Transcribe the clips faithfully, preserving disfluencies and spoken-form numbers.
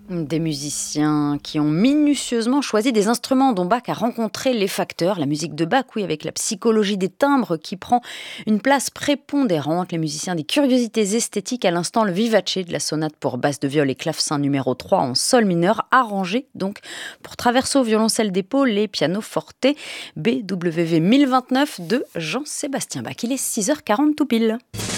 Des musiciens qui ont minutieusement choisi des instruments dont Bach a rencontré les facteurs. La musique de Bach, oui, avec la psychologie des timbres qui prend une place prépondérante. Les musiciens des curiosités esthétiques, à l'instant le vivace de la sonate pour basse de viol et clavecin numéro trois en sol mineur, arrangé donc pour traverso, violoncelle d'épaule et piano forte B W V mille vingt-neuf de Jean-Sébastien Bach. Il est six heures quarante tout pile.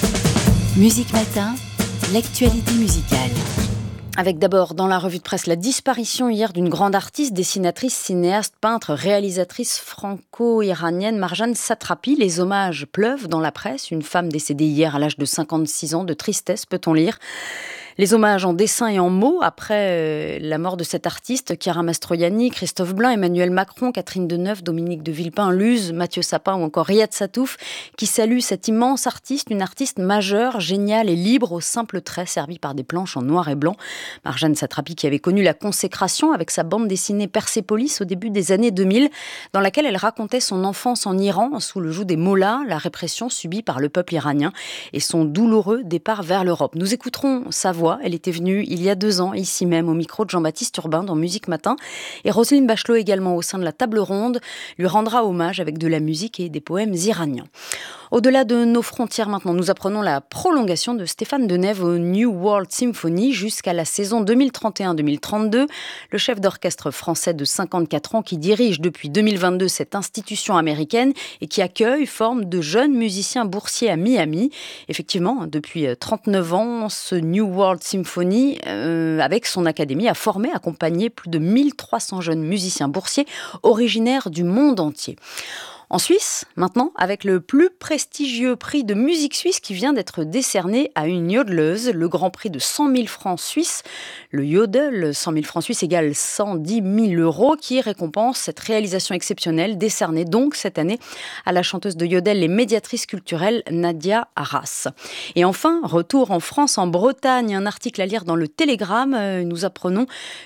Musique Matin, l'actualité musicale. Avec d'abord dans la revue de presse la disparition hier d'une grande artiste, dessinatrice, cinéaste, peintre, réalisatrice franco-iranienne Marjane Satrapi. Les hommages pleuvent dans la presse. Une femme décédée hier à l'âge de cinquante-six ans, de tristesse peut-on lire. Les hommages en dessin et en mots après la mort de cette artiste, Chiara Mastroianni, Christophe Blain, Emmanuel Macron, Catherine Deneuve, Dominique de Villepin, Luz, Mathieu Sapin ou encore Riyad Satouf qui saluent cette immense artiste, une artiste majeure, géniale et libre au simple trait servi par des planches en noir et blanc. Marjane Satrapi qui avait connu la consécration avec sa bande dessinée Persépolis au début des années deux mille, dans laquelle elle racontait son enfance en Iran sous le joug des mollahs, la répression subie par le peuple iranien et son douloureux départ vers l'Europe. Nous écouterons sa voix. Elle était venue il y a deux ans, ici même, au micro de Jean-Baptiste Urbain dans Musique Matin. Et Roselyne Bachelot, également au sein de la table ronde, lui rendra hommage avec de la musique et des poèmes iraniens. Au-delà de nos frontières maintenant, nous apprenons la prolongation de Stéphane Deneuve au New World Symphony jusqu'à la saison deux mille trente et un deux mille trente-deux. Le chef d'orchestre français de cinquante-quatre ans qui dirige depuis deux mille vingt-deux cette institution américaine et qui accueille, forme de jeunes musiciens boursiers à Miami. Effectivement, depuis trente-neuf ans, ce New World Symphony, euh, avec son académie, a formé, accompagné plus de mille trois cents jeunes musiciens boursiers originaires du monde entier. En Suisse, maintenant, avec le plus prestigieux prix de musique suisse qui vient d'être décerné à une yodeleuse, le grand prix de cent mille francs suisses. Le yodel, cent mille francs suisses égale cent dix mille euros, qui récompense cette réalisation exceptionnelle décernée donc cette année à la chanteuse de yodel et médiatrice culturelle Nadia Arras. Et enfin, retour en France, en Bretagne, un article à lire dans le Télégramme. Nous apprenons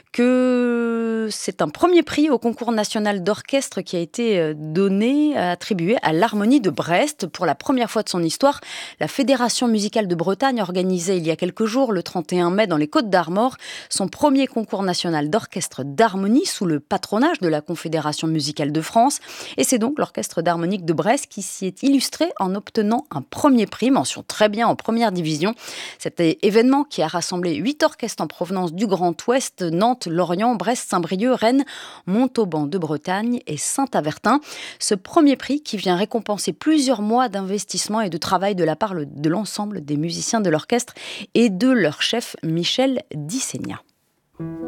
que c'est un premier prix au concours national d'orchestre qui a été donné attribué à l'Harmonie de Brest. Pour la première fois de son histoire, la Fédération musicale de Bretagne organisait il y a quelques jours, le trente et un mai, dans les Côtes-d'Armor, son premier concours national d'orchestre d'harmonie sous le patronage de la Confédération musicale de France. Et c'est donc l'Orchestre d'harmonique de Brest qui s'y est illustré en obtenant un premier prix, mention très bien en première division. Cet événement qui a rassemblé huit orchestres en provenance du Grand Ouest, Nantes, Lorient, Brest, Saint-Brieuc, Rennes, Montauban de Bretagne et Saint-Avertin. Ce premier prix qui vient récompenser plusieurs mois d'investissement et de travail de la part de l'ensemble des musiciens de l'orchestre et de leur chef Michel Dissegna.